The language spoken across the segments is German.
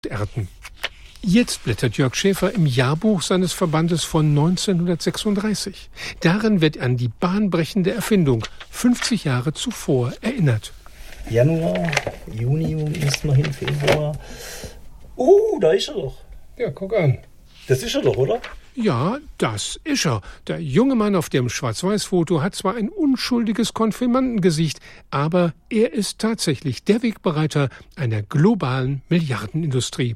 ernten. Jetzt blättert Jörg Schäfer im Jahrbuch seines Verbandes von 1936. Darin wird an die bahnbrechende Erfindung 50 Jahre zuvor erinnert. Januar, Juni müssen wir hin, Februar. Da ist er doch. Ja, guck an. Das ist er doch, oder? Ja, das ist er. Der junge Mann auf dem Schwarz-Weiß-Foto hat zwar ein unschuldiges Konfirmandengesicht, aber er ist tatsächlich der Wegbereiter einer globalen Milliardenindustrie.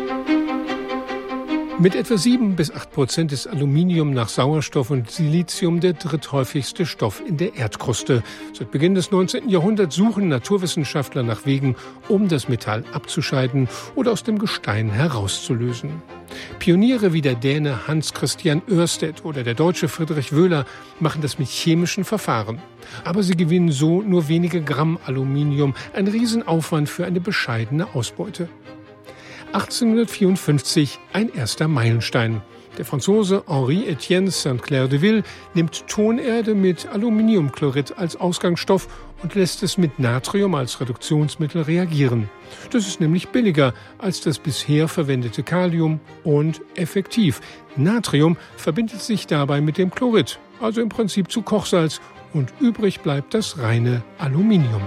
Mit etwa 7-8% ist Aluminium nach Sauerstoff und Silizium der dritthäufigste Stoff in der Erdkruste. Seit Beginn des 19. Jahrhunderts suchen Naturwissenschaftler nach Wegen, um das Metall abzuscheiden oder aus dem Gestein herauszulösen. Pioniere wie der Däne Hans Christian Ørsted oder der Deutsche Friedrich Wöhler machen das mit chemischen Verfahren. Aber sie gewinnen so nur wenige Gramm Aluminium, ein Riesenaufwand für eine bescheidene Ausbeute. 1854 ein erster Meilenstein. Der Franzose Henri-Étienne Saint-Clair-de-Ville nimmt Tonerde mit Aluminiumchlorid als Ausgangsstoff und lässt es mit Natrium als Reduktionsmittel reagieren. Das ist nämlich billiger als das bisher verwendete Kalium und effektiv. Natrium verbindet sich dabei mit dem Chlorid, also im Prinzip zu Kochsalz, und übrig bleibt das reine Aluminium.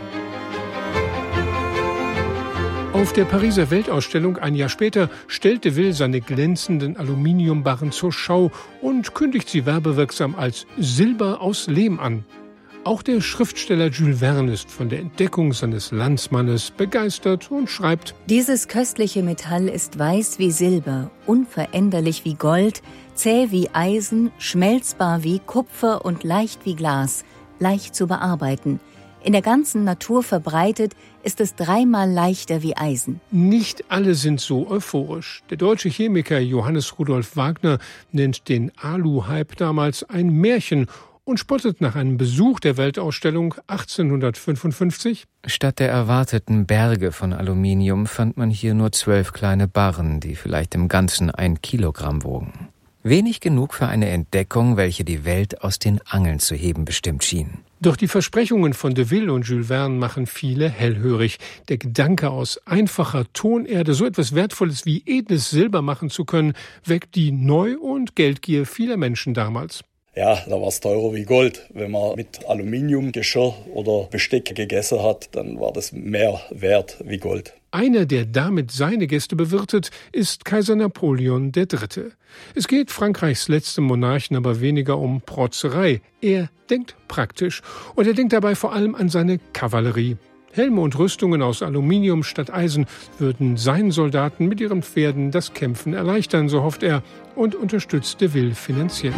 Auf der Pariser Weltausstellung ein Jahr später stellt de Ville seine glänzenden Aluminiumbarren zur Schau und kündigt sie werbewirksam als Silber aus Lehm an. Auch der Schriftsteller Jules Verne ist von der Entdeckung seines Landsmannes begeistert und schreibt: Dieses köstliche Metall ist weiß wie Silber, unveränderlich wie Gold, zäh wie Eisen, schmelzbar wie Kupfer und leicht wie Glas, leicht zu bearbeiten. In der ganzen Natur verbreitet, ist es 3-mal leichter wie Eisen. Nicht alle sind so euphorisch. Der deutsche Chemiker Johannes Rudolf Wagner nennt den Alu-Hype damals ein Märchen und spottet nach einem Besuch der Weltausstellung 1855: Statt der erwarteten Berge von Aluminium fand man hier nur 12 kleine Barren, die vielleicht im Ganzen 1 Kilogramm wogen. Wenig genug für eine Entdeckung, welche die Welt aus den Angeln zu heben bestimmt schien. Doch die Versprechungen von de Ville und Jules Verne machen viele hellhörig. Der Gedanke, aus einfacher Tonerde so etwas Wertvolles wie edles Silber machen zu können, weckt die Neu- und Geldgier vieler Menschen damals. Ja, da war es teurer wie Gold. Wenn man mit Aluminiumgeschirr oder Besteck gegessen hat, dann war das mehr wert wie Gold. Einer, der damit seine Gäste bewirtet, ist Kaiser Napoleon III. Es geht Frankreichs letztem Monarchen aber weniger um Protzerei. Er denkt praktisch und er denkt dabei vor allem an seine Kavallerie. Helme und Rüstungen aus Aluminium statt Eisen würden seinen Soldaten mit ihren Pferden das Kämpfen erleichtern, so hofft er, und unterstützt de Ville finanziell.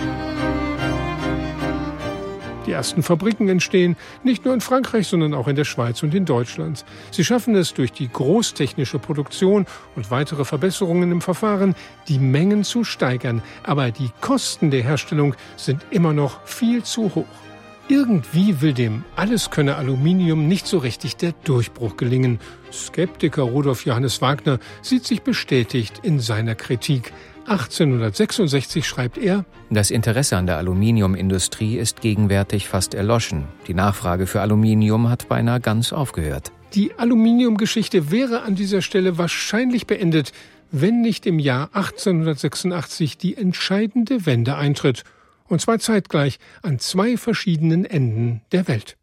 Die ersten Fabriken entstehen nicht nur in Frankreich, sondern auch in der Schweiz und in Deutschland. Sie schaffen es durch die großtechnische Produktion und weitere Verbesserungen im Verfahren, die Mengen zu steigern. Aber die Kosten der Herstellung sind immer noch viel zu hoch. Irgendwie will dem Alleskönner Aluminium nicht so richtig der Durchbruch gelingen. Skeptiker Rudolf Johannes Wagner sieht sich bestätigt in seiner Kritik. 1866 schreibt er: Das Interesse an der Aluminiumindustrie ist gegenwärtig fast erloschen. Die Nachfrage für Aluminium hat beinahe ganz aufgehört. Die Aluminiumgeschichte wäre an dieser Stelle wahrscheinlich beendet, wenn nicht im Jahr 1886 die entscheidende Wende eintritt. Und zwar zeitgleich an 2 verschiedenen Enden der Welt.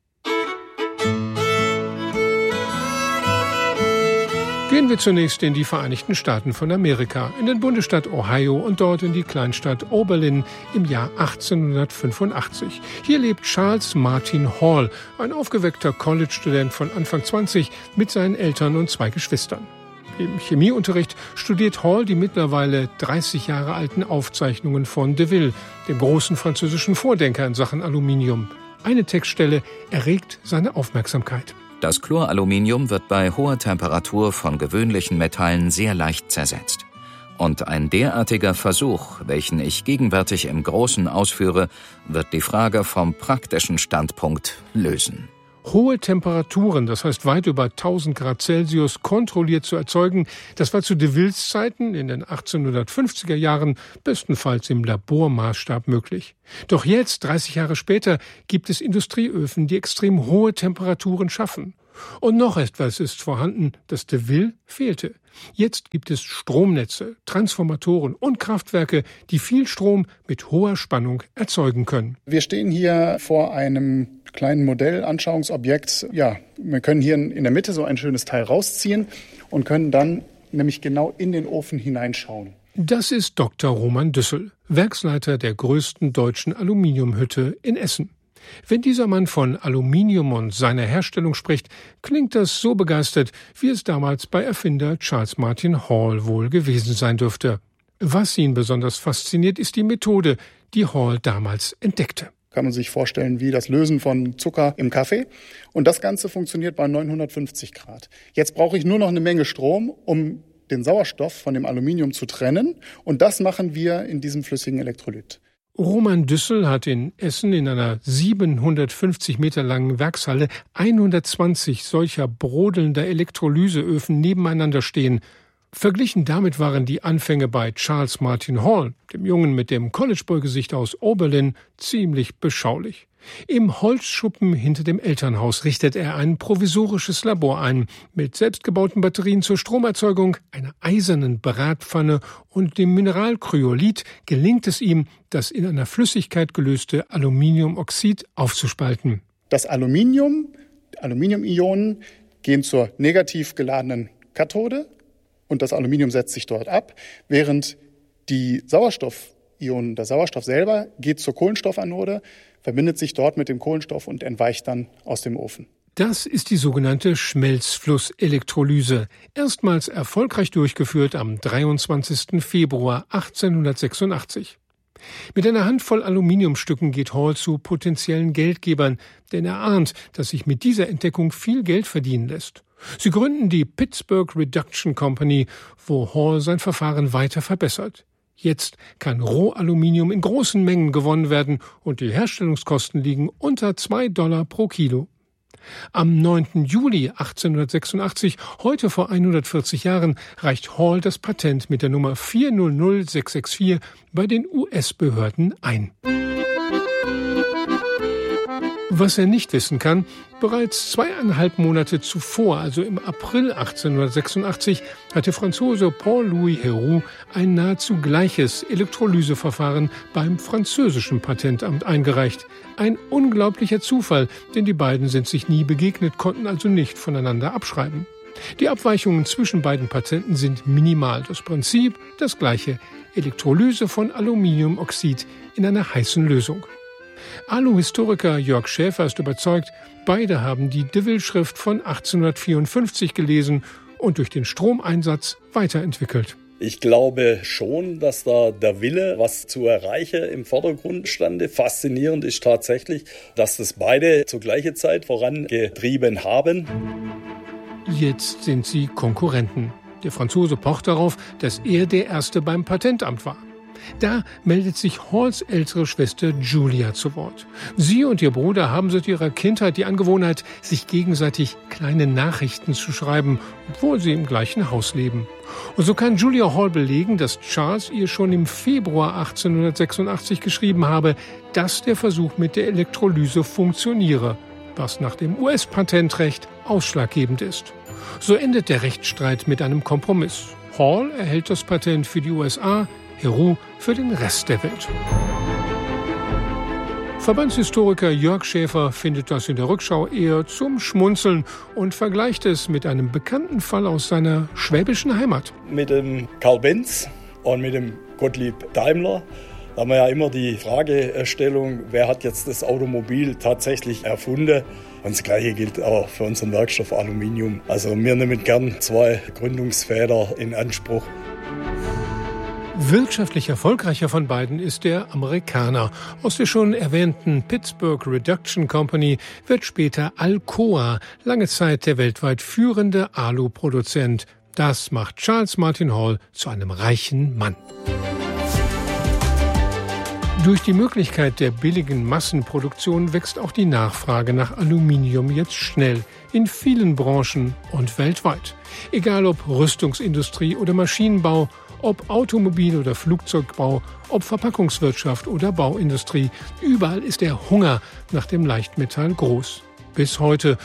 Gehen wir zunächst in die Vereinigten Staaten von Amerika, in den Bundesstaat Ohio und dort in die Kleinstadt Oberlin im Jahr 1885. Hier lebt Charles Martin Hall, ein aufgeweckter College-Student von Anfang 20 mit seinen Eltern und 2 Geschwistern. Im Chemieunterricht studiert Hall die mittlerweile 30 Jahre alten Aufzeichnungen von de Ville, dem großen französischen Vordenker in Sachen Aluminium. Eine Textstelle erregt seine Aufmerksamkeit. Das Chloraluminium wird bei hoher Temperatur von gewöhnlichen Metallen sehr leicht zersetzt. Und ein derartiger Versuch, welchen ich gegenwärtig im Großen ausführe, wird die Frage vom praktischen Standpunkt lösen. Hohe Temperaturen, das heißt weit über 1000 Grad Celsius, kontrolliert zu erzeugen, das war zu de Villes Zeiten in den 1850er Jahren bestenfalls im Labormaßstab möglich. Doch jetzt, 30 Jahre später, gibt es Industrieöfen, die extrem hohe Temperaturen schaffen. Und noch etwas ist vorhanden, das de Ville fehlte. Jetzt gibt es Stromnetze, Transformatoren und Kraftwerke, die viel Strom mit hoher Spannung erzeugen können. Wir stehen hier vor einem kleinen Modellanschauungsobjekt. Ja, wir können hier in der Mitte so ein schönes Teil rausziehen und können dann nämlich genau in den Ofen hineinschauen. Das ist Dr. Roman Düssel, Werksleiter der größten deutschen Aluminiumhütte in Essen. Wenn dieser Mann von Aluminium und seiner Herstellung spricht, klingt das so begeistert, wie es damals bei Erfinder Charles Martin Hall wohl gewesen sein dürfte. Was ihn besonders fasziniert, ist die Methode, die Hall damals entdeckte. Kann man sich vorstellen wie das Lösen von Zucker im Kaffee. Und das Ganze funktioniert bei 950 Grad. Jetzt brauche ich nur noch eine Menge Strom, um den Sauerstoff von dem Aluminium zu trennen. Und das machen wir in diesem flüssigen Elektrolyt. Roman Düssel hat in Essen in einer 750 Meter langen Werkshalle 120 solcher brodelnder Elektrolyseöfen nebeneinander stehen. Verglichen damit waren die Anfänge bei Charles Martin Hall, dem Jungen mit dem College-Boy-Gesicht aus Oberlin, ziemlich beschaulich. Im Holzschuppen hinter dem Elternhaus richtet er ein provisorisches Labor ein, mit selbstgebauten Batterien zur Stromerzeugung, einer eisernen Bratpfanne und dem Mineralkryolit gelingt es ihm, das in einer Flüssigkeit gelöste Aluminiumoxid aufzuspalten. Das Aluminiumionen gehen zur negativ geladenen Kathode und das Aluminium setzt sich dort ab, während die Sauerstoffionen, der Sauerstoff selber geht zur Kohlenstoffanode, verbindet sich dort mit dem Kohlenstoff und entweicht dann aus dem Ofen. Das ist die sogenannte Schmelzflusselektrolyse, erstmals erfolgreich durchgeführt am 23. Februar 1886. Mit einer Handvoll Aluminiumstücken geht Hall zu potenziellen Geldgebern, denn er ahnt, dass sich mit dieser Entdeckung viel Geld verdienen lässt. Sie gründen die Pittsburgh Reduction Company, wo Hall sein Verfahren weiter verbessert. Jetzt kann Rohaluminium in großen Mengen gewonnen werden und die Herstellungskosten liegen unter $2 pro Kilo. Am 9. Juli 1886, heute vor 140 Jahren, reicht Hall das Patent mit der Nummer 400664 bei den US-Behörden ein. Was er nicht wissen kann, bereits 2,5 Monate zuvor, also im April 1886, hatte Franzose Paul-Louis Héroult ein nahezu gleiches Elektrolyseverfahren beim französischen Patentamt eingereicht. Ein unglaublicher Zufall, denn die beiden sind sich nie begegnet, konnten also nicht voneinander abschreiben. Die Abweichungen zwischen beiden Patenten sind minimal. Das Prinzip das gleiche: Elektrolyse von Aluminiumoxid in einer heißen Lösung. Alu-Historiker Jörg Schäfer ist überzeugt, beide haben die de Ville-Schrift von 1854 gelesen und durch den Stromeinsatz weiterentwickelt. Ich glaube schon, dass da der Wille, was zu erreichen, im Vordergrund stande. Faszinierend ist tatsächlich, dass das beide zur gleichen Zeit vorangetrieben haben. Jetzt sind sie Konkurrenten. Der Franzose pocht darauf, dass er der Erste beim Patentamt war. Da meldet sich Halls ältere Schwester Julia zu Wort. Sie und ihr Bruder haben seit ihrer Kindheit die Angewohnheit, sich gegenseitig kleine Nachrichten zu schreiben, obwohl sie im gleichen Haus leben. Und so kann Julia Hall belegen, dass Charles ihr schon im Februar 1886 geschrieben habe, dass der Versuch mit der Elektrolyse funktioniere, was nach dem US-Patentrecht ausschlaggebend ist. So endet der Rechtsstreit mit einem Kompromiss. Hall erhält das Patent für die USA, Héroult für den Rest der Welt. Verbandshistoriker Jörg Schäfer findet das in der Rückschau eher zum Schmunzeln und vergleicht es mit einem bekannten Fall aus seiner schwäbischen Heimat. Mit dem Karl Benz und mit dem Gottlieb Daimler. Da haben wir ja immer die Fragestellung, wer hat jetzt das Automobil tatsächlich erfunden? Und das Gleiche gilt auch für unseren Werkstoff Aluminium. Also wir nehmen gern 2 Gründungsväter in Anspruch. Wirtschaftlich erfolgreicher von beiden ist der Amerikaner. Aus der schon erwähnten Pittsburgh Reduction Company wird später Alcoa, lange Zeit der weltweit führende Alu-Produzent. Das macht Charles Martin Hall zu einem reichen Mann. Durch die Möglichkeit der billigen Massenproduktion wächst auch die Nachfrage nach Aluminium jetzt schnell in vielen Branchen und weltweit. Egal ob Rüstungsindustrie oder Maschinenbau, ob Automobil- oder Flugzeugbau, ob Verpackungswirtschaft oder Bauindustrie, überall ist der Hunger nach dem Leichtmetall groß. Bis heute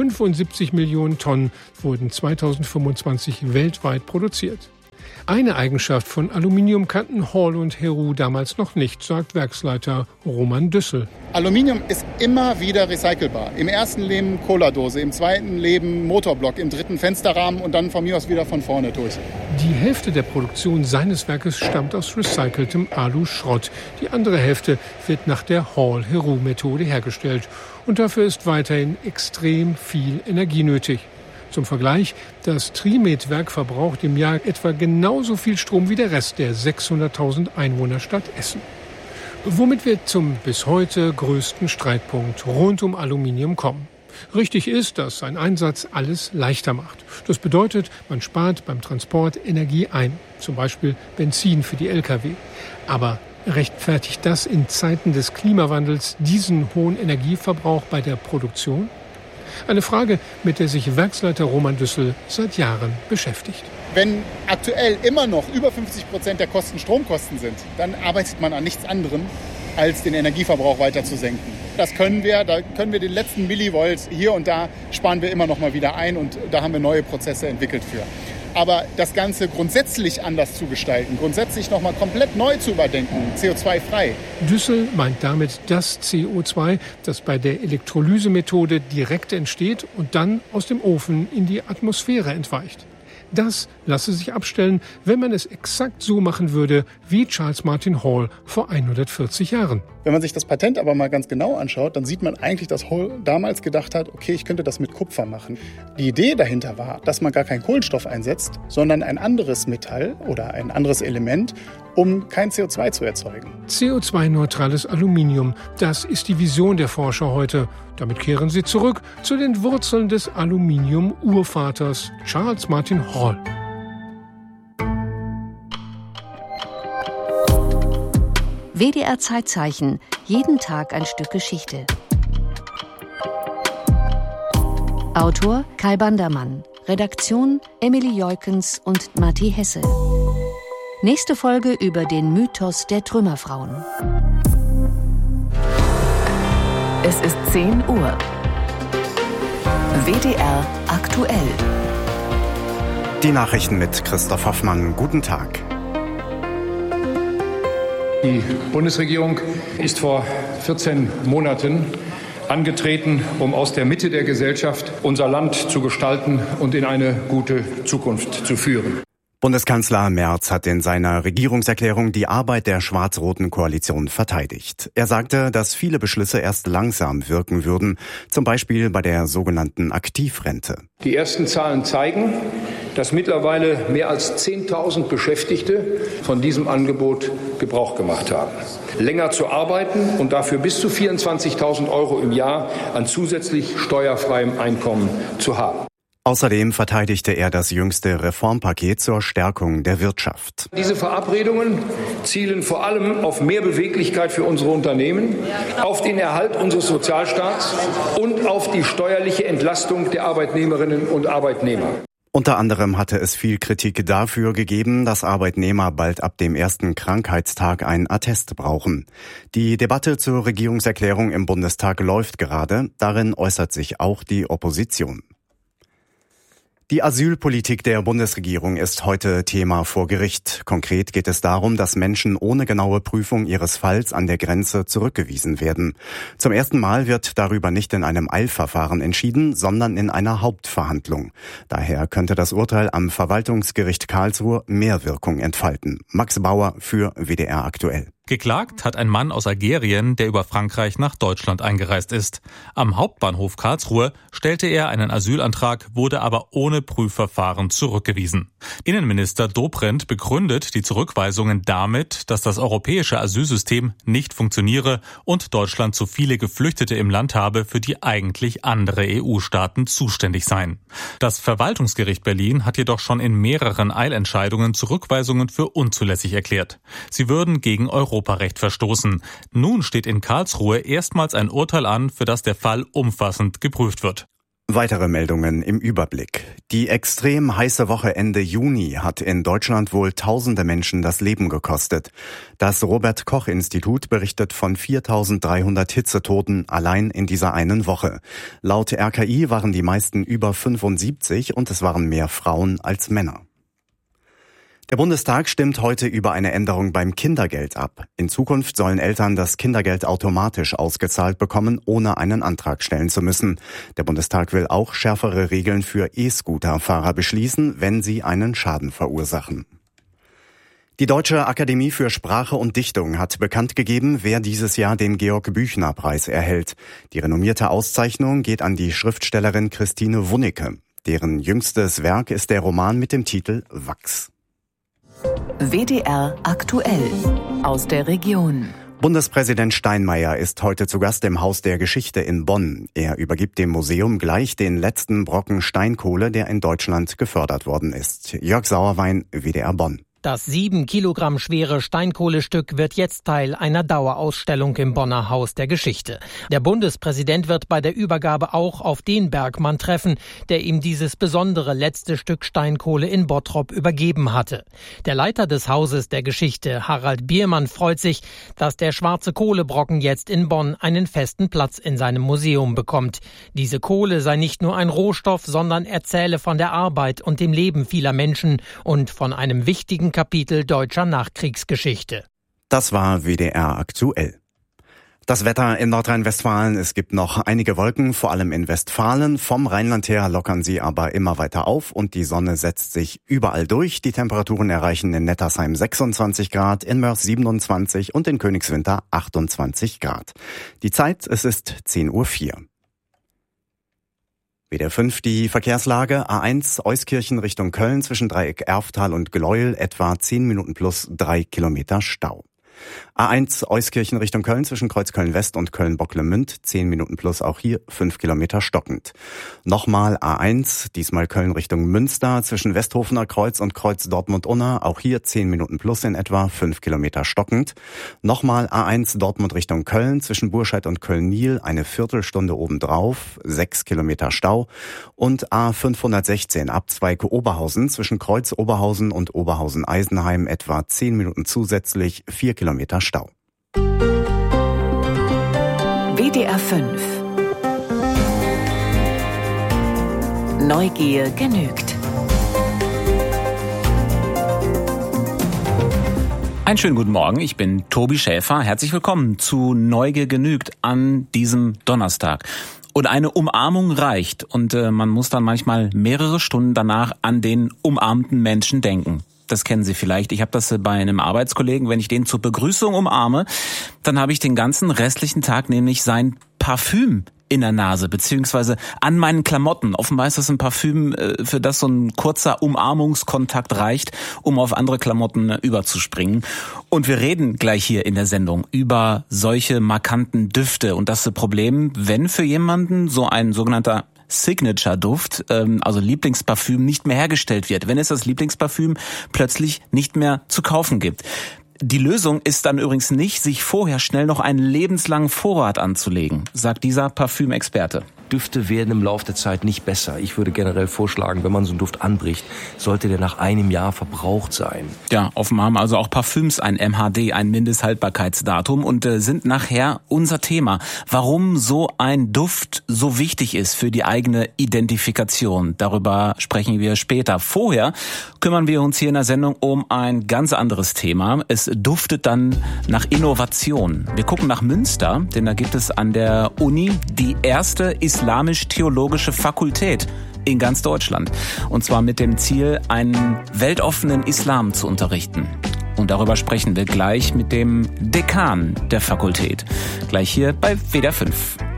75 Millionen Tonnen wurden 2025 weltweit produziert. Eine Eigenschaft von Aluminium kannten Hall und Heroux damals noch nicht, sagt Werksleiter Roman Düssel. Aluminium ist immer wieder recycelbar. Im ersten Leben Cola-Dose, im zweiten Leben Motorblock, im dritten Fensterrahmen und dann von mir aus wieder von vorne durch. Die Hälfte der Produktion seines Werkes stammt aus recyceltem Alu-Schrott. Die andere Hälfte wird nach der Hall-Heroux-Methode hergestellt. Und dafür ist weiterhin extrem viel Energie nötig. Zum Vergleich, das Trimed-Werk verbraucht im Jahr etwa genauso viel Strom wie der Rest der 600.000 Einwohnerstadt Essen. Womit wir zum bis heute größten Streitpunkt rund um Aluminium kommen. Richtig ist, dass sein Einsatz alles leichter macht. Das bedeutet, man spart beim Transport Energie ein, zum Beispiel Benzin für die Lkw. Aber rechtfertigt das in Zeiten des Klimawandels diesen hohen Energieverbrauch bei der Produktion? Eine Frage, mit der sich Werksleiter Roman Düssel seit Jahren beschäftigt. Wenn aktuell immer noch über 50% der Kosten Stromkosten sind, dann arbeitet man an nichts anderem, als den Energieverbrauch weiter zu senken. Das können wir, da können wir den letzten Millivolt hier und da sparen wir immer noch mal wieder ein und da haben wir neue Prozesse entwickelt für. Aber das Ganze grundsätzlich anders zu gestalten, grundsätzlich nochmal komplett neu zu überdenken, CO2-frei. Düssel meint damit das CO2, das bei der Elektrolysemethode direkt entsteht und dann aus dem Ofen in die Atmosphäre entweicht. Das lasse sich abstellen, wenn man es exakt so machen würde wie Charles Martin Hall vor 140 Jahren. Wenn man sich das Patent aber mal ganz genau anschaut, dann sieht man eigentlich, dass Hall damals gedacht hat, okay, ich könnte das mit Kupfer machen. Die Idee dahinter war, dass man gar keinen Kohlenstoff einsetzt, sondern ein anderes Metall oder ein anderes Element, um kein CO2 zu erzeugen. CO2-neutrales Aluminium, das ist die Vision der Forscher heute. Damit kehren sie zurück zu den Wurzeln des Aluminium-Urvaters Charles Martin Hall. WDR Zeitzeichen. Jeden Tag ein Stück Geschichte. Autor Kai Bandermann. Redaktion Emily Jeukens und Matti Hesse. Nächste Folge über den Mythos der Trümmerfrauen. Es ist 10 Uhr. WDR aktuell. Die Nachrichten mit Christoph Hoffmann. Guten Tag. Die Bundesregierung ist vor 14 Monaten angetreten, um aus der Mitte der Gesellschaft unser Land zu gestalten und in eine gute Zukunft zu führen. Bundeskanzler Merz hat in seiner Regierungserklärung die Arbeit der schwarz-roten Koalition verteidigt. Er sagte, dass viele Beschlüsse erst langsam wirken würden, zum Beispiel bei der sogenannten Aktivrente. Die ersten Zahlen zeigen, dass mittlerweile mehr als 10.000 Beschäftigte von diesem Angebot Gebrauch gemacht haben. Länger zu arbeiten und dafür bis zu 24.000 € im Jahr an zusätzlich steuerfreiem Einkommen zu haben. Außerdem verteidigte er das jüngste Reformpaket zur Stärkung der Wirtschaft. Diese Verabredungen zielen vor allem auf mehr Beweglichkeit für unsere Unternehmen, auf den Erhalt unseres Sozialstaats und auf die steuerliche Entlastung der Arbeitnehmerinnen und Arbeitnehmer. Unter anderem hatte es viel Kritik dafür gegeben, dass Arbeitnehmer bald ab dem ersten Krankheitstag einen Attest brauchen. Die Debatte zur Regierungserklärung im Bundestag läuft gerade. Darin äußert sich auch die Opposition. Die Asylpolitik der Bundesregierung ist heute Thema vor Gericht. Konkret geht es darum, dass Menschen ohne genaue Prüfung ihres Falls an der Grenze zurückgewiesen werden. Zum ersten Mal wird darüber nicht in einem Eilverfahren entschieden, sondern in einer Hauptverhandlung. Daher könnte das Urteil am Verwaltungsgericht Karlsruhe mehr Wirkung entfalten. Max Bauer für WDR aktuell. Geklagt hat ein Mann aus Algerien, der über Frankreich nach Deutschland eingereist ist. Am Hauptbahnhof Karlsruhe stellte er einen Asylantrag, wurde aber ohne Prüfverfahren zurückgewiesen. Innenminister Dobrindt begründet die Zurückweisungen damit, dass das europäische Asylsystem nicht funktioniere und Deutschland zu viele Geflüchtete im Land habe, für die eigentlich andere EU-Staaten zuständig seien. Das Verwaltungsgericht Berlin hat jedoch schon in mehreren Eilentscheidungen Zurückweisungen für unzulässig erklärt. Sie würden gegen Europarecht verstoßen. Nun steht in Karlsruhe erstmals ein Urteil an, für das der Fall umfassend geprüft wird. Weitere Meldungen im Überblick. Die extrem heiße Woche Ende Juni hat in Deutschland wohl tausende Menschen das Leben gekostet. Das Robert-Koch-Institut berichtet von 4.300 Hitzetoten allein in dieser einen Woche. Laut RKI waren die meisten über 75 und es waren mehr Frauen als Männer. Der Bundestag stimmt heute über eine Änderung beim Kindergeld ab. In Zukunft sollen Eltern das Kindergeld automatisch ausgezahlt bekommen, ohne einen Antrag stellen zu müssen. Der Bundestag will auch schärfere Regeln für E-Scooter-Fahrer beschließen, wenn sie einen Schaden verursachen. Die Deutsche Akademie für Sprache und Dichtung hat bekannt gegeben, wer dieses Jahr den Georg-Büchner-Preis erhält. Die renommierte Auszeichnung geht an die Schriftstellerin Christine Wunicke. Deren jüngstes Werk ist der Roman mit dem Titel Wachs. WDR aktuell aus der Region. Bundespräsident Steinmeier ist heute zu Gast im Haus der Geschichte in Bonn. Er übergibt dem Museum gleich den letzten Brocken Steinkohle, der in Deutschland gefördert worden ist. Jörg Sauerwein, WDR Bonn. Das 7 Kilogramm schwere Steinkohlestück wird jetzt Teil einer Dauerausstellung im Bonner Haus der Geschichte. Der Bundespräsident wird bei der Übergabe auch auf den Bergmann treffen, der ihm dieses besondere letzte Stück Steinkohle in Bottrop übergeben hatte. Der Leiter des Hauses der Geschichte, Harald Biermann, freut sich, dass der schwarze Kohlebrocken jetzt in Bonn einen festen Platz in seinem Museum bekommt. Diese Kohle sei nicht nur ein Rohstoff, sondern erzähle von der Arbeit und dem Leben vieler Menschen und von einem wichtigen Kapitel deutscher Nachkriegsgeschichte. Das war WDR aktuell. Das Wetter in Nordrhein-Westfalen, es gibt noch einige Wolken, vor allem in Westfalen. Vom Rheinland her lockern sie aber immer weiter auf und die Sonne setzt sich überall durch. Die Temperaturen erreichen in Nettersheim 26 Grad, in Mörs 27 und in Königswinter 28 Grad. Die Zeit, es ist 10:04 Uhr. WDR 5, die Verkehrslage. A1 Euskirchen Richtung Köln zwischen Dreieck Erftal und Gleuel etwa 10 Minuten plus 3 Kilometer Stau. A1 Euskirchen Richtung Köln zwischen Kreuz Köln-West und Köln-Bocklemünd, 10 Minuten plus auch hier 5 Kilometer stockend. Nochmal A1, diesmal Köln Richtung Münster zwischen Westhofener Kreuz und Kreuz Dortmund-Unna, auch hier 10 Minuten plus in etwa 5 Kilometer stockend. Nochmal A1 Dortmund Richtung Köln zwischen Burscheid und Köln-Niel, eine Viertelstunde obendrauf, 6 Kilometer Stau. Und A516 Abzweig Oberhausen zwischen Kreuz Oberhausen und Oberhausen-Eisenheim etwa 10 Minuten zusätzlich, 4 Kilometer Stau. WDR 5. Neugier genügt. Einen schönen guten Morgen, ich bin Tobi Schäfer. Herzlich willkommen zu Neugier genügt an diesem Donnerstag. Und eine Umarmung reicht und man muss dann manchmal mehrere Stunden danach an den umarmten Menschen denken. Das kennen Sie vielleicht. Ich habe das bei einem Arbeitskollegen, wenn ich den zur Begrüßung umarme, dann habe ich den ganzen restlichen Tag nämlich sein Parfüm in der Nase, beziehungsweise an meinen Klamotten. Offenbar ist das ein Parfüm, für das so ein kurzer Umarmungskontakt reicht, um auf andere Klamotten überzuspringen. Und wir reden gleich hier in der Sendung über solche markanten Düfte. Und das ist das Problem, wenn für jemanden so ein sogenannter Signature-Duft, also Lieblingsparfüm, nicht mehr hergestellt wird, wenn es das Lieblingsparfüm plötzlich nicht mehr zu kaufen gibt. Die Lösung ist dann übrigens nicht, sich vorher schnell noch einen lebenslangen Vorrat anzulegen, sagt dieser Parfümexperte. Düfte werden im Laufe der Zeit nicht besser. Ich würde generell vorschlagen, wenn man so einen Duft anbricht, sollte der nach einem Jahr verbraucht sein. Ja, offenbar haben also auch Parfüms ein MHD, ein Mindesthaltbarkeitsdatum und sind nachher unser Thema. Warum so ein Duft so wichtig ist für die eigene Identifikation. Darüber sprechen wir später. Vorher kümmern wir uns hier in der Sendung um ein ganz anderes Thema. Es duftet dann nach Innovation. Wir gucken nach Münster, denn da gibt es an der Uni die erste islamisch-theologische Fakultät in ganz Deutschland. Und zwar mit dem Ziel, einen weltoffenen Islam zu unterrichten. Und darüber sprechen wir gleich mit dem Dekan der Fakultät. Gleich hier bei WDR 5.